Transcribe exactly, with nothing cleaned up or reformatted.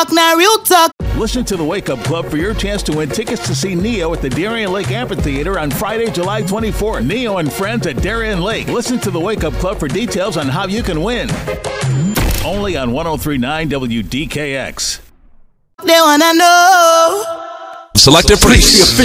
talk, now real talk. Listen to the Wake Up Club for your chance to win tickets to see Neo at the Darien Lake Amphitheater on Friday, July twenty-fourth. Neo and Friends at Darien Lake. Listen to the Wake Up Club for details on how you can win. Only on one oh three point nine W D K X. They wanna know. Selected for the